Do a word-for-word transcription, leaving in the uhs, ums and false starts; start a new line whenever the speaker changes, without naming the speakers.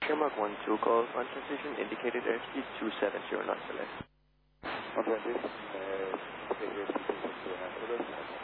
Shamrock one two calls on transition indicated airspeed two seven zero knots left.
On transition, uh, indicated airspeed two seven zero knots left.